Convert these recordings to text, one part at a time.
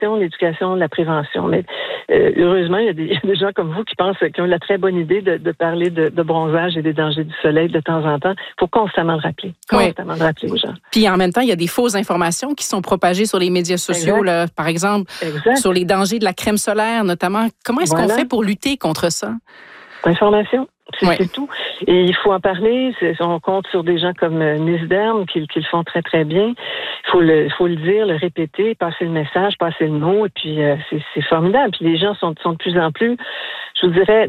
gestion, l'éducation, la prévention. Mais heureusement, il y a des gens comme vous qui pensent, qui ont la très bonne idée de parler de bronzage et des dangers du soleil de temps en temps. Il faut constamment le rappeler. Constamment le rappeler aux gens. Puis en même temps, il y a des fausses informations qui sont propagées sur les médias sociaux, là, par exemple, sur les dangers de la crème solaire notamment. Comment est-ce qu'on fait pour lutter contre ça? Information. C'est tout. Et il faut en parler. On compte sur des gens comme Miss Derme qui le font très, très bien. Il faut le dire, le répéter, passer le message, passer le mot. Et puis, c'est formidable. Puis les gens sont de plus en plus, je vous dirais...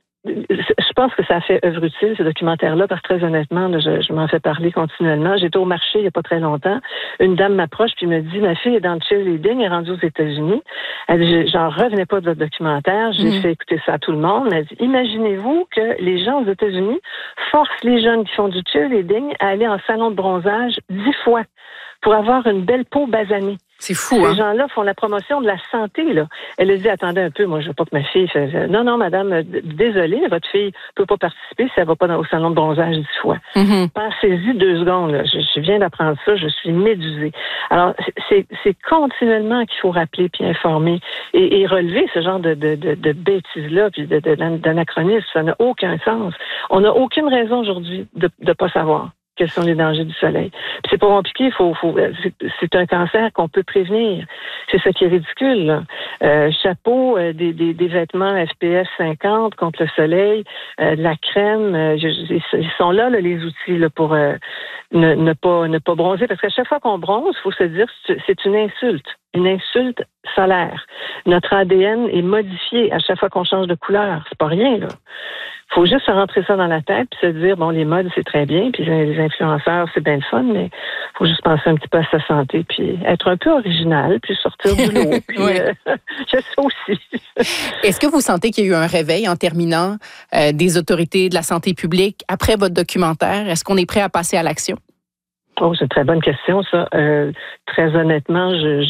Je pense que ça a fait œuvre utile, ce documentaire-là, parce que très honnêtement, là, je m'en fais parler continuellement. J'étais au marché il n'y a pas très longtemps. Une dame m'approche puis me dit, ma fille est dans le cheerleading, elle est rendue aux États-Unis. Elle dit, j'en revenais pas de votre documentaire. J'ai fait écouter ça à tout le monde. Elle dit, imaginez-vous que les gens aux États-Unis forcent les jeunes qui font du cheerleading à aller en salon de bronzage 10 fois pour avoir une belle peau basanée. C'est fou, hein? Ces gens-là font la promotion de la santé, là. Elle a dit, attendez un peu, moi, je veux pas que ma fille fasse... Non, madame, désolée, votre fille peut pas participer si elle va pas au salon de bronzage 10 fois. Pensez-y 2 secondes, là. Je viens d'apprendre ça, je suis médusée. Alors, c'est continuellement qu'il faut rappeler puis informer et relever ce genre de bêtises-là puis d'anachronisme. Ça n'a aucun sens. On n'a aucune raison aujourd'hui de pas savoir quels sont les dangers du soleil. Puis c'est pas compliqué, c'est un cancer qu'on peut prévenir. C'est ça qui est ridicule, là. Chapeau, des vêtements FPS 50 contre le soleil, de la crème, ils sont là les outils là, pour ne pas bronzer. Parce qu'à chaque fois qu'on bronze, il faut se dire c'est une insulte solaire. Notre ADN est modifié à chaque fois qu'on change de couleur. C'est pas rien, là. Faut juste se rentrer ça dans la tête puis se dire, bon, les modes, c'est très bien, puis les influenceurs, c'est bien le fun, mais faut juste penser un petit peu à sa santé, puis être un peu original, puis sortir du lot. Puis, je sais aussi. Est-ce que vous sentez qu'il y a eu un réveil en terminant des autorités de la santé publique après votre documentaire? Est-ce qu'on est prêt à passer à l'action? Oh, c'est une très bonne question, ça. Très honnêtement,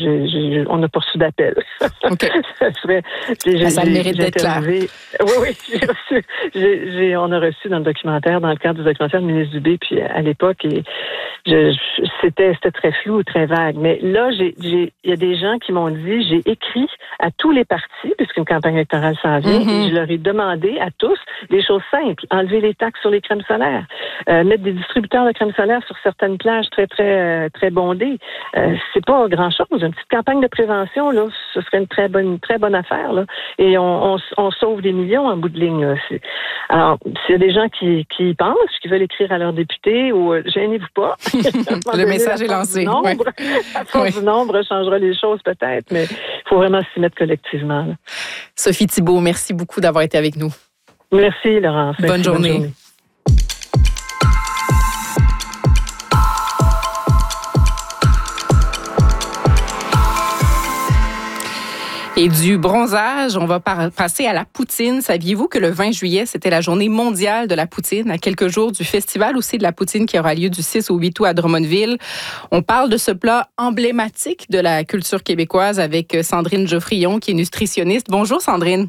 on n'a pas reçu d'appel. OK. Ça a le mérite d'être clair. Oui, on a reçu dans le documentaire, dans le cadre du documentaire, le ministre Dubé, puis à l'époque, c'était très flou, très vague. Mais là, il y a des gens qui m'ont dit, j'ai écrit à tous les partis, puisqu'une campagne électorale s'en vient, et je leur ai demandé à tous des choses simples. Enlever les taxes sur les crèmes solaires, mettre des distributeurs de crèmes solaires sur certaines plages très, très, très bondées. C'est pas grand-chose. Une petite campagne de prévention, là, ce serait une très bonne affaire, là. Et on sauve des millions en bout de ligne, là. Alors, s'il y a des gens qui y pensent, qui veulent écrire à leurs députés, ou gênez-vous pas. Le message est lancé. À force du nombre, changera les choses peut-être, mais il faut vraiment s'y mettre collectivement, là. Sophie Thibault, merci beaucoup d'avoir été avec nous. Merci, Laurence. Bonne journée. Et du bronzage, on va passer à la poutine. Saviez-vous que le 20 juillet, c'était la journée mondiale de la poutine, à quelques jours du festival aussi de la poutine qui aura lieu du 6 au 8 août à Drummondvle. On parle de ce plat emblématique de la culture québécoise avec Sandrine Geoffrion, qui est nutritionniste. Bonjour, Sandrine.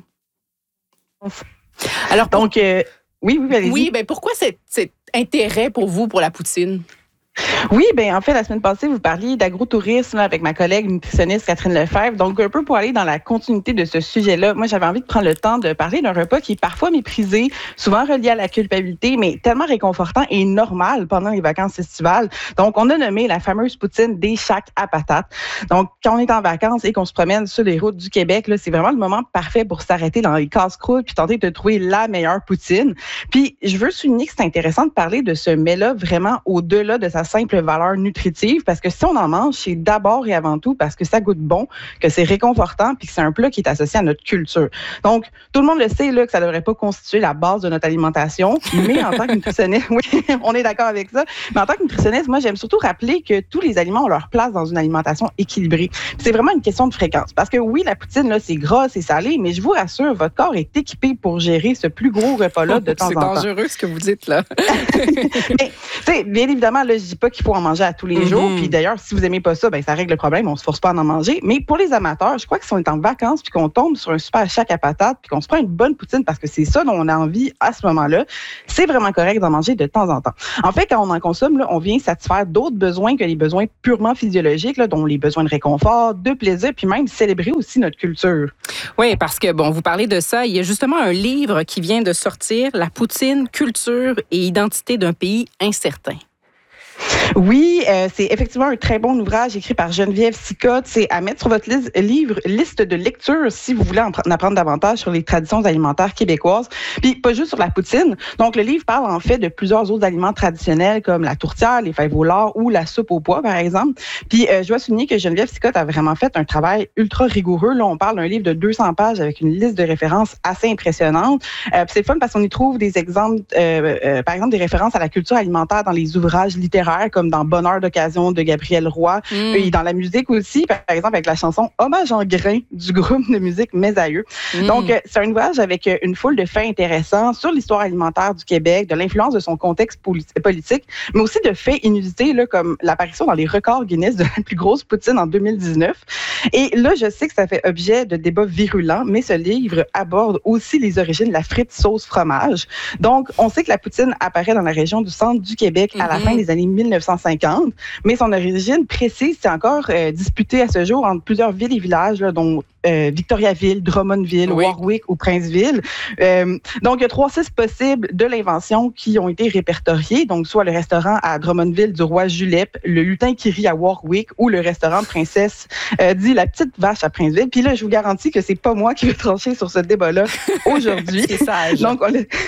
Alors, donc, oui, allez-y. Oui, ben pourquoi cet intérêt pour vous pour la poutine? Oui, bien, en fait, la semaine passée, vous parliez d'agrotourisme avec ma collègue nutritionniste Catherine Lefebvre. Donc, un peu pour aller dans la continuité de ce sujet-là, moi, j'avais envie de prendre le temps de parler d'un repas qui est parfois méprisé, souvent relié à la culpabilité, mais tellement réconfortant et normal pendant les vacances estivales. Donc, on a nommé la fameuse poutine des Shacks à patates. Donc, quand on est en vacances et qu'on se promène sur les routes du Québec, là, c'est vraiment le moment parfait pour s'arrêter dans les casse-croûtes puis tenter de trouver la meilleure poutine. Puis, je veux souligner que c'est intéressant de parler de ce mets-là vraiment au-delà de sa simple valeur nutritive, parce que si on en mange, c'est d'abord et avant tout parce que ça goûte bon, que c'est réconfortant, puis que c'est un plat qui est associé à notre culture. Donc, tout le monde le sait là, que ça ne devrait pas constituer la base de notre alimentation, mais en tant que nutritionniste, oui, on est d'accord avec ça, mais en tant que nutritionniste, moi, j'aime surtout rappeler que tous les aliments ont leur place dans une alimentation équilibrée. Puis c'est vraiment une question de fréquence, parce que oui, la poutine, là, c'est gras, c'est salé, mais je vous rassure, votre corps est équipé pour gérer ce plus gros repas-là de temps en temps. C'est dangereux ce que vous dites, là. Mais, tu sais, bien évidemment, là, je dis dis pas qu'il faut en manger à tous les jours. Puis d'ailleurs, si vous aimez pas ça, ben ça règle le problème. On se force pas à en manger. Mais pour les amateurs, je crois que si on est en vacances puis qu'on tombe sur un super shack à patates puis qu'on se prend une bonne poutine parce que c'est ça dont on a envie à ce moment-là, c'est vraiment correct d'en manger de temps en temps. En fait, quand on en consomme, là, on vient satisfaire d'autres besoins que les besoins purement physiologiques, là, dont les besoins de réconfort, de plaisir, puis même célébrer aussi notre culture. Oui, parce que, bon, vous parlez de ça, il y a justement un livre qui vient de sortir, La poutine, culture et identité d'un pays incertain. Oui, c'est effectivement un très bon ouvrage écrit par Geneviève Sicotte. C'est à mettre sur votre liste de lecture si vous voulez en apprendre davantage sur les traditions alimentaires québécoises. Puis pas juste sur la poutine. Donc le livre parle en fait de plusieurs autres aliments traditionnels comme la tourtière, les fèves au lard ou la soupe au pois par exemple. Puis je dois souligner que Geneviève Sicotte a vraiment fait un travail ultra rigoureux. Là, on parle d'un livre de 200 pages avec une liste de références assez impressionnante. Puis c'est le fun parce qu'on y trouve des exemples, par exemple des références à la culture alimentaire dans les ouvrages littéraires comme dans Bonheur d'occasion de Gabriel Roy et dans la musique aussi, par exemple avec la chanson Hommage en grain du groupe de musique Mes Aïeux. Donc, c'est un ouvrage avec une foule de faits intéressants sur l'histoire alimentaire du Québec, de l'influence de son contexte politique, mais aussi de faits inusités là, comme l'apparition dans les records Guinness de la plus grosse poutine en 2019. Et là, je sais que ça fait objet de débats virulents, mais ce livre aborde aussi les origines de la frite sauce fromage. Donc, on sait que la poutine apparaît dans la région du centre du Québec à la fin des années 1950, mais son origine précise, c'est encore disputé à ce jour entre plusieurs villes et villages, là, dont Victoriaville, Drummondville, Warwick ou Princeville. Donc, il y a 3 sites possibles de l'invention qui ont été répertoriés. Donc, soit le restaurant à Drummondville du roi Julep, le lutin qui rit à Warwick ou le restaurant Princesse dit la petite vache à Princeville. Puis là, je vous garantis que c'est pas moi qui vais trancher sur ce débat-là aujourd'hui. C'est sage. Donc,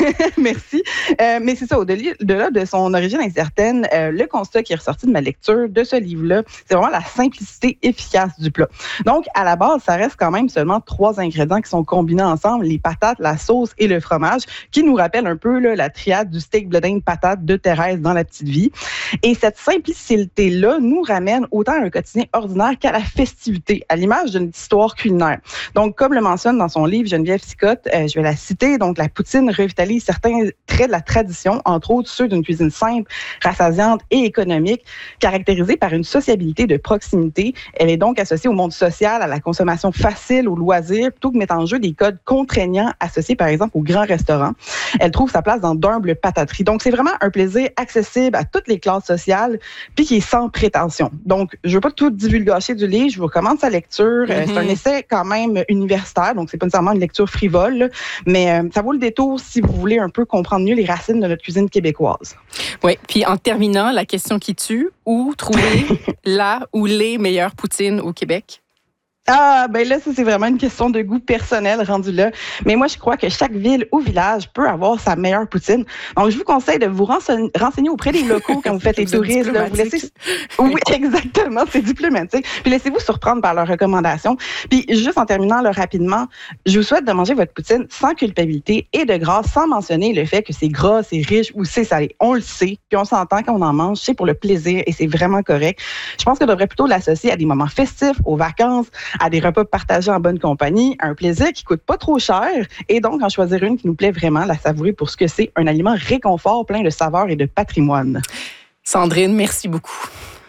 merci. Mais c'est ça, au-delà de son origine incertaine, le constat qui est ressorti de ma lecture de ce livre-là, c'est vraiment la simplicité efficace du plat. Donc, à la base, ça reste quand même seulement 3 ingrédients qui sont combinés ensemble, les patates, la sauce et le fromage, qui nous rappellent un peu là, la triade du steak bleu d'Inde patate de Thérèse dans La Petite Vie. Et cette simplicité-là nous ramène autant à un quotidien ordinaire qu'à la festivité, à l'image d'une histoire culinaire. Donc, comme le mentionne dans son livre Geneviève Sicotte, je vais la citer, donc la poutine revitalise certains traits de la tradition, entre autres ceux d'une cuisine simple, rassasiante et économique, caractérisée par une sociabilité de proximité. Elle est donc associée au monde social, à la consommation facile, aux loisirs, plutôt que de mettre en jeu des codes contraignants associés, par exemple, aux grands restaurants. Elle trouve sa place dans d'humbles patateries. Donc, c'est vraiment un plaisir accessible à toutes les classes sociales, puis qui est sans prétention. Donc, je ne veux pas tout divulgacher du livre, je vous recommande sa lecture. C'est un essai quand même universitaire, donc c'est pas nécessairement une lecture frivole, là, mais ça vaut le détour si vous voulez un peu comprendre mieux les racines de notre cuisine québécoise. Oui, puis en terminant, la question qui tue, où trouver la ou les meilleures poutines au Québec? Ah, ben là, ça, c'est vraiment une question de goût personnel rendu là. Mais moi, je crois que chaque ville ou village peut avoir sa meilleure poutine. Donc, je vous conseille de vous renseigner auprès des locaux quand vous faites les touristes. Là, vous laissez... Oui, exactement, c'est diplomatique. Puis laissez-vous surprendre par leurs recommandations. Puis juste en terminant là, rapidement, je vous souhaite de manger votre poutine sans culpabilité et de grâce, sans mentionner le fait que c'est gras, c'est riche ou c'est salé. On le sait, puis on s'entend quand on en mange, c'est pour le plaisir et c'est vraiment correct. Je pense qu'on devrait plutôt l'associer à des moments festifs, aux vacances, à des repas partagés en bonne compagnie, un plaisir qui coûte pas trop cher et donc en choisir une qui nous plaît vraiment, la savourer pour ce que c'est, un aliment réconfort plein de saveurs et de patrimoine. Sandrine, merci beaucoup.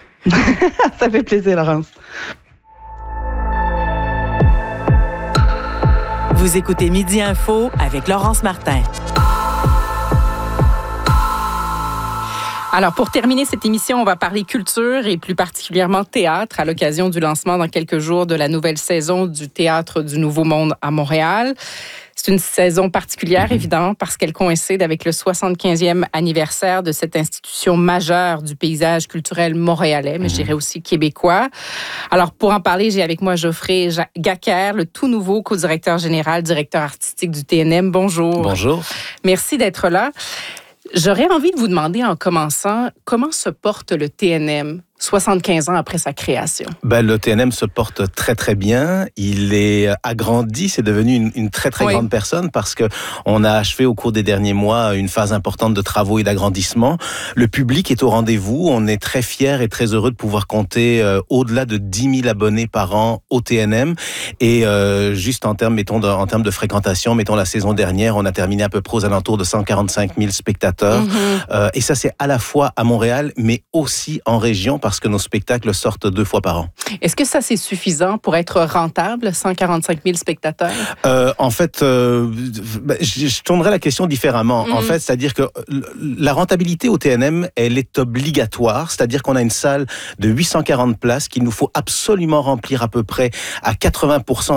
Ça fait plaisir, Laurence. Vous écoutez Midi Info avec Laurence Martin. Alors, pour terminer cette émission, on va parler culture et plus particulièrement théâtre à l'occasion du lancement dans quelques jours de la nouvelle saison du Théâtre du Nouveau Monde à Montréal. C'est une saison particulière, évidemment, parce qu'elle coïncide avec le 75e anniversaire de cette institution majeure du paysage culturel montréalais, mais je dirais aussi québécois. Alors, pour en parler, j'ai avec moi Geoffrey Gacquer, le tout nouveau co-directeur général, directeur artistique du TNM. Bonjour. Bonjour. Merci d'être là. J'aurais envie de vous demander en commençant, comment se porte le TNM? 75 ans après sa création? Le TNM se porte très très bien. Il est agrandi, c'est devenu une très très grande personne parce que on a achevé au cours des derniers mois une phase importante de travaux et d'agrandissement. Le public est au rendez-vous. On est très fiers et très heureux de pouvoir compter au-delà de 10 000 abonnés par an au TNM. Et juste en termes de fréquentation, la saison dernière, on a terminé à peu près aux alentours de 145 000 spectateurs. Et ça, c'est à la fois à Montréal, mais aussi en région, parce que nos spectacles sortent 2 fois par an. Est-ce que ça, c'est suffisant pour être rentable, 145 000 spectateurs? En fait, je tournerai la question différemment. En fait, c'est-à-dire que la rentabilité au TNM, elle est obligatoire. C'est-à-dire qu'on a une salle de 840 places qu'il nous faut absolument remplir à peu près à 80%